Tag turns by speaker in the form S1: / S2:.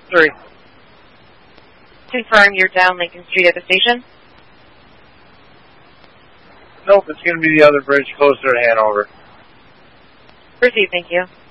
S1: 3.
S2: Confirm you're down Lincoln Street at the station?
S1: Nope, it's going to be the other bridge closer to Hanover.
S2: Proceed, thank you.